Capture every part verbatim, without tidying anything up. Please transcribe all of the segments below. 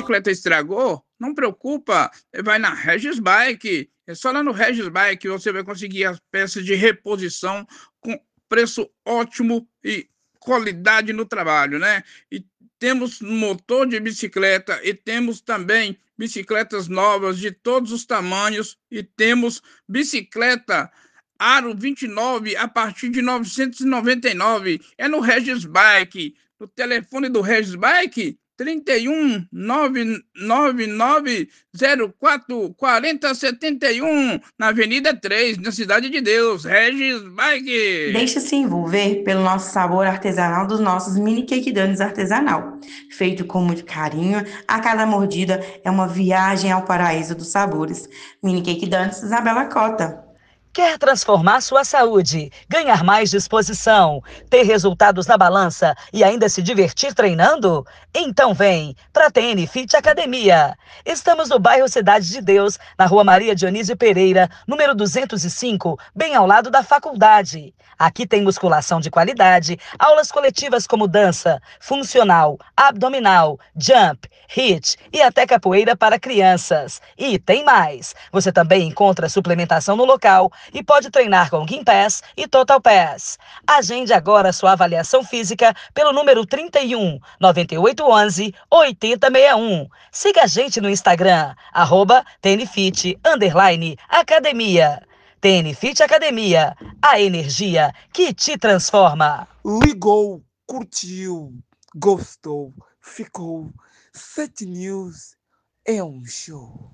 bicicleta estragou, não preocupa, vai na Regis Bike. É só lá no Regis Bike você vai conseguir as peças de reposição com preço ótimo e qualidade no trabalho, né? E temos motor de bicicleta e temos também bicicletas novas de todos os tamanhos e temos bicicleta Aro vinte e nove a partir de novecentos e noventa e nove. É no Regis Bike. O telefone do Regis Bike, trinta e um, nove nove nove zero quatro quatro zero sete um, na Avenida três, na Cidade de Deus. Regis Bike. Deixe-se envolver pelo nosso sabor artesanal dos nossos mini cake donuts artesanal. Feito com muito carinho, a cada mordida é uma viagem ao paraíso dos sabores. Mini cake donuts Isabela Cota. Quer transformar sua saúde, ganhar mais disposição, ter resultados na balança e ainda se divertir treinando? Então vem para a T N Fit Academia. Estamos no bairro Cidade de Deus, na Rua Maria Dionísio Pereira, número duzentos e cinco, bem ao lado da faculdade. Aqui tem musculação de qualidade, aulas coletivas como dança, funcional, abdominal, jump, hit e até capoeira para crianças. E tem mais! Você também encontra suplementação no local e pode treinar com Gympass e Total Pass. Agende agora sua avaliação física pelo número trinta e um, noventa e oito onze, oitenta sessenta e um. Siga a gente no Instagram, arroba tnfit, underline, academia. T N Fit Academia, a energia que te transforma. Ligou, curtiu, gostou, ficou. Sete News é um show.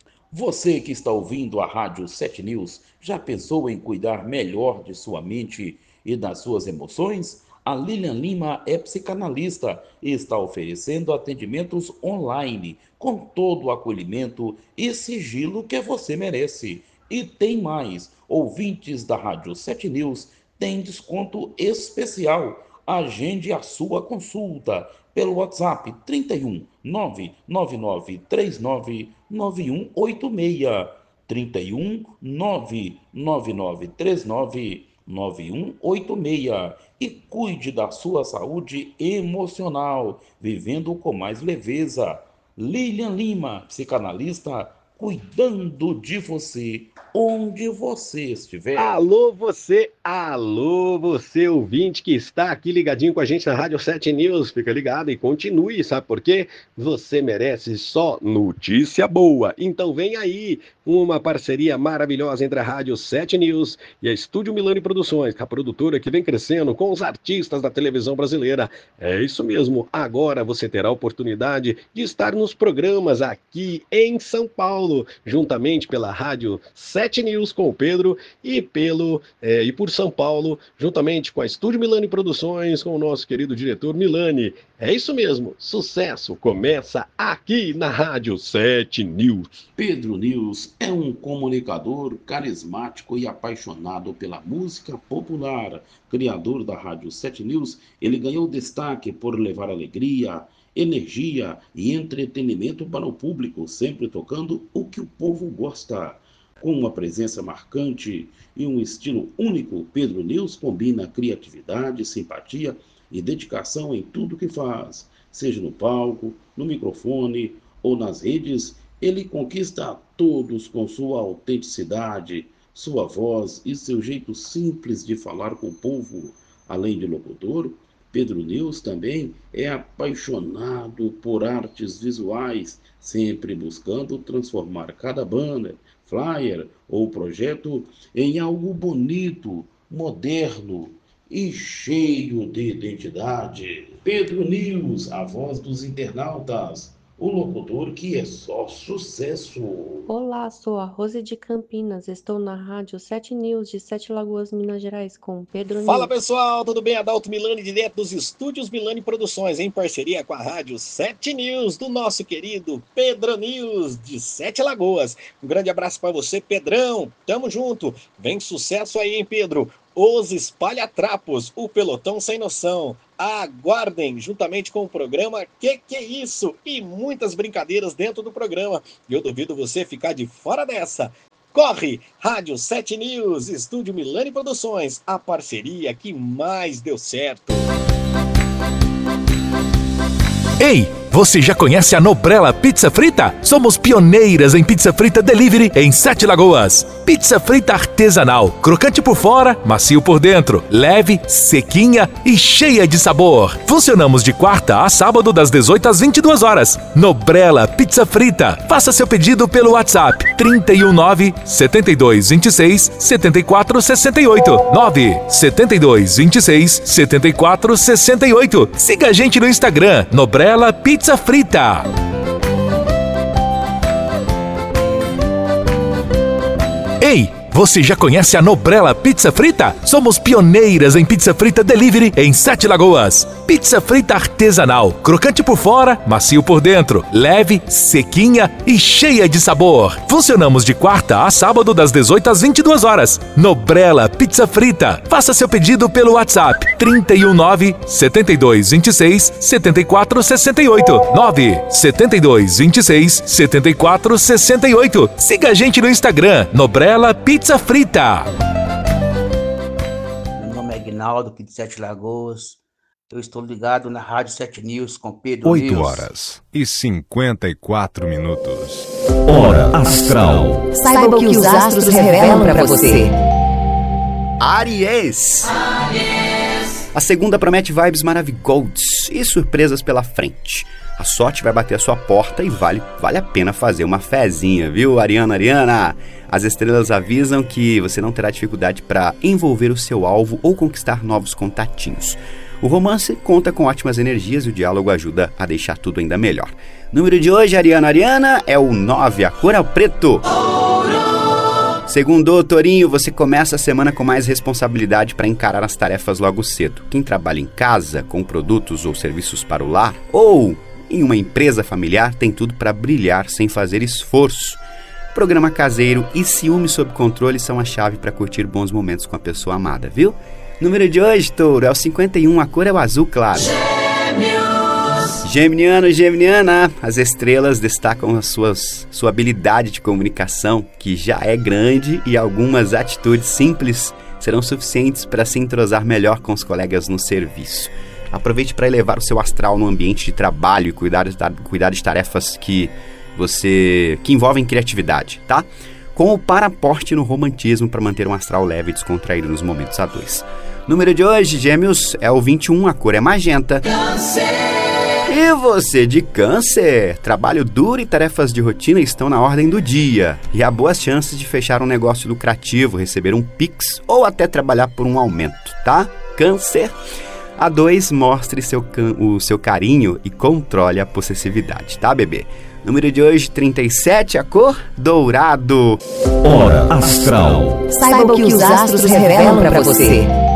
Você que está ouvindo a Rádio sete News, já pensou em cuidar melhor de sua mente e das suas emoções? A Lilian Lima é psicanalista e está oferecendo atendimentos online com todo o acolhimento e sigilo que você merece. E tem mais, ouvintes da Rádio sete News têm desconto especial. Agende a sua consulta pelo WhatsApp trinta e um, nove nove nove três nove nove um oito seis, trinta e um, nove nove nove três nove nove um oito seis, e cuide da sua saúde emocional, vivendo com mais leveza. Lilian Lima, psicanalista, cuidando de você, onde você estiver. Alô você, alô você ouvinte que está aqui ligadinho com a gente na Rádio sete News, fica ligado e continue, sabe por quê? Você merece só notícia boa, então vem aí uma parceria maravilhosa entre a Rádio sete News e a Estúdio Milani Produções, a produtora que vem crescendo com os artistas da televisão brasileira. É isso mesmo, agora você terá a oportunidade de estar nos programas aqui em São Paulo, juntamente pela Rádio sete News com o Pedro e pelo é, e por São Paulo, juntamente com a Estúdio Milani Produções, com o nosso querido diretor Milani. É isso mesmo, sucesso começa aqui na Rádio sete News. Pedro News é um comunicador carismático e apaixonado pela música popular. Criador da Rádio sete News, ele ganhou destaque por levar alegria, energia e entretenimento para o público, sempre tocando o que o povo gosta. Com uma presença marcante e um estilo único, Pedro News combina criatividade, simpatia e dedicação em tudo que faz. Seja no palco, no microfone ou nas redes, ele conquista a todos com sua autenticidade, sua voz e seu jeito simples de falar com o povo. Além de locutor, Pedro News também é apaixonado por artes visuais, sempre buscando transformar cada banner, flyer ou projeto em algo bonito, moderno e cheio de identidade. Pedro News, a voz dos internautas, o locutor que é só sucesso. Olá, sou a Rose de Campinas, estou na Rádio sete News de Sete Lagoas, Minas Gerais, com Pedro Fala News. pessoal, tudo bem? Adalto Milani, direto dos estúdios Milani Produções, em parceria com a Rádio sete News, do nosso querido Pedro News, de Sete Lagoas. Um grande abraço para você, Pedrão, tamo junto, vem sucesso aí, hein, Pedro? Os Espalha-Trapos, o pelotão sem noção. Aguardem, juntamente com o programa Que Que É Isso? E muitas brincadeiras dentro do programa. Eu duvido você ficar de fora dessa. Corre! Rádio sete News, Estúdio Milani Produções, a parceria que mais deu certo. Ei! você já conhece a Nobrella Pizza Frita? Somos pioneiras em pizza frita delivery em Sete Lagoas. Pizza frita artesanal, crocante por fora, macio por dentro, leve, sequinha e cheia de sabor. Funcionamos de quarta a sábado das dezoito às vinte e duas horas. Nobrella Pizza Frita. Faça seu pedido pelo WhatsApp trinta e um nove, setenta e dois, vinte e seis, setenta e quatro, sessenta e oito. nove setenta e dois, vinte e seis, setenta e quatro, sessenta e oito. Siga a gente no Instagram, Nobrella Pizza Frita. Ei, você já conhece a Nobrella Pizza Frita? Somos pioneiras em pizza frita delivery em Sete Lagoas. Pizza frita artesanal, crocante por fora, macio por dentro, leve, sequinha e cheia de sabor. Funcionamos de quarta a sábado das dezoito às vinte e duas horas. Nobrella Pizza Frita. Faça seu pedido pelo WhatsApp trinta e um nove, setenta e dois, vinte e seis, setenta e quatro, sessenta e oito. nove setenta e dois, vinte e seis, setenta e quatro, sessenta e oito. Siga a gente no Instagram, Nobrella Pizza Frita. Meu nome é Aguinaldo, aqui de Sete Lagoas. Eu estou ligado na Rádio Sete News com Pedro oito News. horas e cinquenta e quatro minutos. Hora Astral. Saiba o que os astros revelam para você. Aries. Aries. A segunda promete vibes maravilhosas e surpresas pela frente. A sorte vai bater a sua porta e vale, vale a pena fazer uma fezinha, viu, Ariana, Ariana? As estrelas avisam que você não terá dificuldade para envolver o seu alvo ou conquistar novos contatinhos. O romance conta com ótimas energias e o diálogo ajuda a deixar tudo ainda melhor. Número de hoje, Ariana, Ariana, é o nove, a cor é o preto. Segundo o Torinho, você começa a semana com mais responsabilidade para encarar as tarefas logo cedo. Quem trabalha em casa, com produtos ou serviços para o lar, ou em uma empresa familiar, tem tudo para brilhar sem fazer esforço. Programa caseiro e ciúme sob controle são a chave para curtir bons momentos com a pessoa amada, viu? Número de hoje, Touro, é o cinquenta e um, a cor é o azul claro. Gêmeos. Geminiano, Geminiana, as estrelas destacam a suas, sua habilidade de comunicação, que já é grande, e algumas atitudes simples serão suficientes para se entrosar melhor com os colegas no serviço. Aproveite para elevar o seu astral no ambiente de trabalho e cuidar, cuidar de tarefas que, você, que envolvem criatividade, tá? Com o paraporte no romantismo para manter um astral leve e descontraído nos momentos a dois. Número de hoje, Gêmeos, é o vinte e um, a cor é magenta. Câncer. E você de Câncer? Trabalho duro e tarefas de rotina estão na ordem do dia. E há boas chances de fechar um negócio lucrativo, receber um Pix ou até trabalhar por um aumento, tá? Câncer. A dois, mostre seu can- o seu carinho e controle a possessividade, tá, bebê? Número de hoje, trinta e sete, a cor dourado. Hora Astral. Saiba o que os astros revelam para você.